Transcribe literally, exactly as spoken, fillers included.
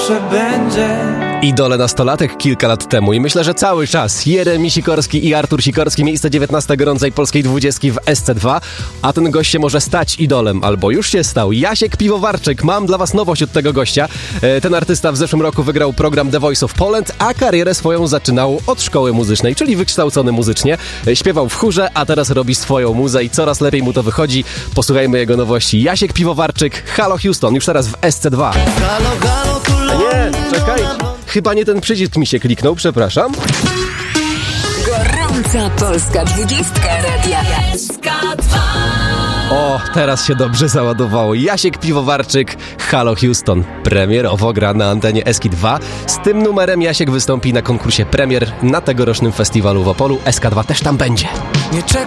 zawsze będzie. Idole nastolatek kilka lat temu i myślę, że cały czas Jeremi Sikorski i Artur Sikorski, miejsce dziewiętnaste gorącej polskiej dwudziestki w S C dwa, a ten gość się może stać idolem, albo już się stał. Jasiek Piwowarczyk, mam dla was nowość od tego gościa. Ten artysta w zeszłym roku wygrał program The Voice of Poland, a karierę swoją zaczynał od szkoły muzycznej, czyli wykształcony muzycznie. Śpiewał w chórze, a teraz robi swoją muzę i coraz lepiej mu to wychodzi. Posłuchajmy jego nowości. Jasiek Piwowarczyk, Halo Houston, już teraz w S C dwa. Halo, halo, tu Nie, czekaj. Chyba nie ten przycisk mi się kliknął, przepraszam. Gorąca polska dwudziestka radia S K dwa. O, teraz się dobrze załadowało. Jasiek Piwowarczyk, Halo Houston. Premierowo gra na antenie S K dwa. Z tym numerem Jasiek wystąpi na konkursie premier na tegorocznym festiwalu w Opolu. S K dwa też tam będzie. Nie czekaj.